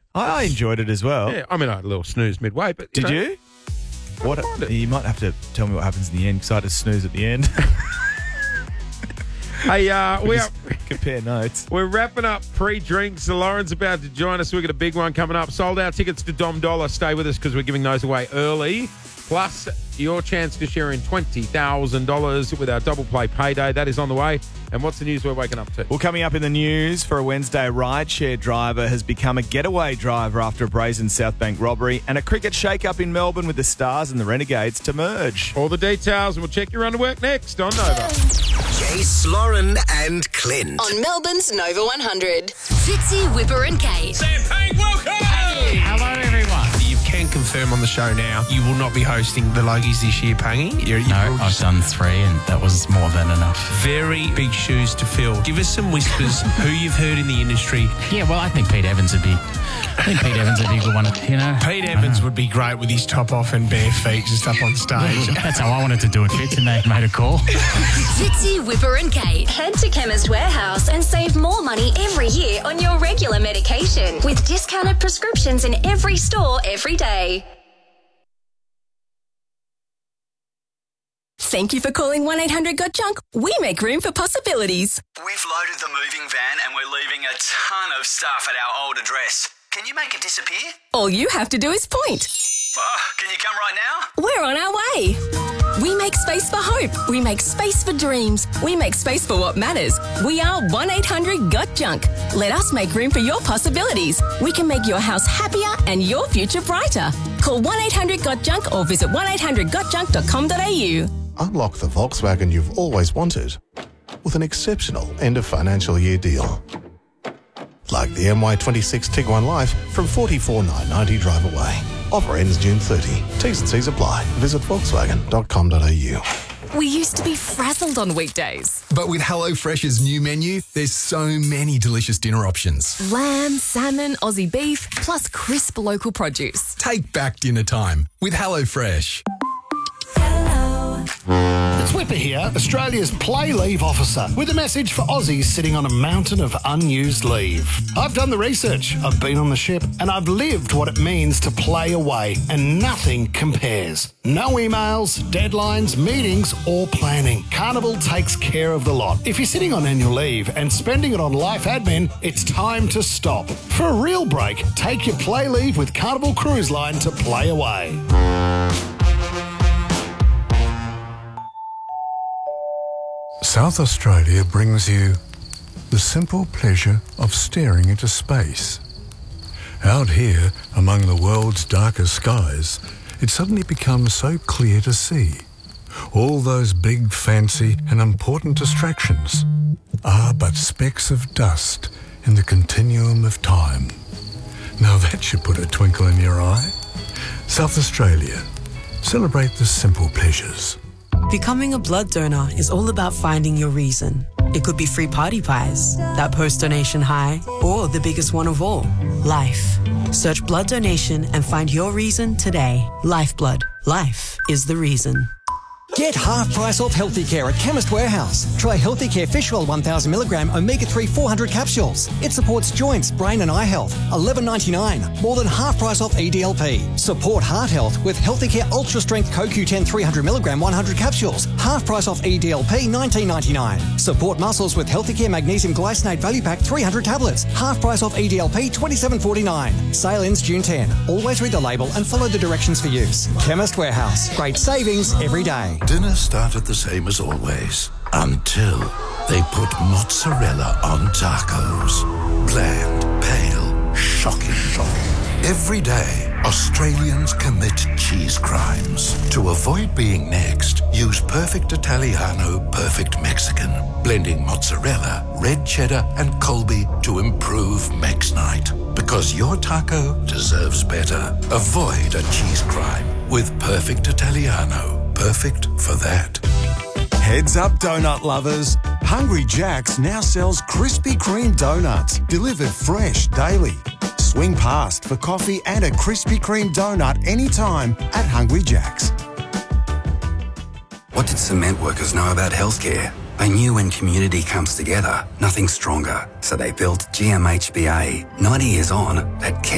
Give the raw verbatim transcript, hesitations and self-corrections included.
I, I enjoyed it as well. Yeah, I mean, I had a little snooze midway, but you Did know, you? What? You might have to tell me what happens in the end because I had to snooze at the end. Hey, uh, we are, compare notes. we're wrapping up pre-drinks. Lauren's about to join us. We've got a big one coming up. Sold out tickets to Dom Dollar. Stay with us because we're giving those away early. Plus, your chance to share in twenty thousand dollars with our double play payday. That is on the way. And what's the news we're waking up to? Well, coming up in the news, for a Wednesday, rideshare driver has become a getaway driver after a brazen South Bank robbery, and a cricket shake-up in Melbourne with the Stars and the Renegades to merge. All the details, and we'll check your underwork next on Nova. Jace, Lauren and Clint. On Melbourne's Nova one hundred. Fitzy, Whipper and Kate. Champagne, welcome! Hello, everyone. You can confirm on the show now you will not be hosting the Logies this year, Pangy. You're, you're No, I've just done three and that was more than enough. very big shoes to fill. Give us some whispers who you've heard in the industry. Yeah, well, I think Pete Evans would be... I think Pete Evans would be a good one, you know. Pete Evans would be great with his top off and bare feet just up on stage. That's how I wanted to do it, Fitz, and they made a call. Fitzy, Whipper and Kate. Head to Chemist Warehouse and save more money every year on your regular medication with discounted prescriptions in every store every day. Thank you for calling one eight hundred got junk. We make room for possibilities. We've loaded the moving van and we're leaving a ton of stuff at our old address. Can you make it disappear? All you have to do is point. Oh, can you come right now? We're on our way. We make space for hope. We make space for dreams. We make space for what matters. We are one eight hundred got junk. Let us make room for your possibilities. We can make your house happier and your future brighter. Call one eight hundred got junk or visit one eight hundred got junk dot com dot a u. Unlock the Volkswagen you've always wanted with an exceptional end of financial year deal. Like the M Y twenty-six Tiguan Life from forty-four thousand nine hundred ninety drive away. Offer ends June thirtieth. T's and C's apply. Visit volkswagen dot com dot a u. We used to be frazzled on weekdays. But with HelloFresh's new menu, there's so many delicious dinner options. Lamb, salmon, Aussie beef, plus crisp local produce. Take back dinner time with HelloFresh. It's Whipper here, Australia's play leave officer, with a message for Aussies sitting on a mountain of unused leave. I've done the research, I've been on the ship, and I've lived what it means to play away, and nothing compares. No emails, deadlines, meetings, or planning. Carnival takes care of the lot. If you're sitting on annual leave and spending it on life admin, it's time to stop. For a real break, take your play leave with Carnival Cruise Line to play away. South Australia brings you the simple pleasure of staring into space. Out here, among the world's darkest skies, it suddenly becomes so clear to see. All those big, fancy and important distractions are but specks of dust in the continuum of time. Now that should put a twinkle in your eye. South Australia. Celebrate the simple pleasures. Becoming a blood donor is all about finding your reason. It could be free party pies, that post-donation high, or the biggest one of all, life. Search blood donation and find your reason today. Lifeblood. Life is the reason. Get half price off Healthy Care at Chemist Warehouse. Try Healthy Care Fish Oil one thousand milligram omega three four hundred capsules. It supports joints, brain and eye health. eleven ninety-nine. More than half price off E D L P. Support heart health with Healthy Care Ultra Strength Co Q ten three hundred milligram one hundred capsules. Half price off E D L P nineteen ninety-nine. Support muscles with Healthy Care Magnesium Glycinate Value Pack three hundred tablets. Half price off E D L P twenty-seven forty-nine. Sale ends June tenth. Always read the label and follow the directions for use. Chemist Warehouse. Great savings every day. Dinner started the same as always, until they put mozzarella on tacos. Bland, pale, shocking. Every day, Australians commit cheese crimes. To avoid being next, use Perfect Italiano, Perfect Mexican, blending mozzarella, red cheddar, and Colby to improve Mex Night. Because your taco deserves better. Avoid a cheese crime with Perfect Italiano. Perfect for that. Heads up, donut lovers. Hungry Jack's now sells Krispy Kreme donuts, delivered fresh daily. Swing past for coffee and a Krispy Kreme donut anytime at Hungry Jack's. What did cement workers know about healthcare? They knew when community comes together, nothing's stronger. So they built G M H B A. ninety years on, that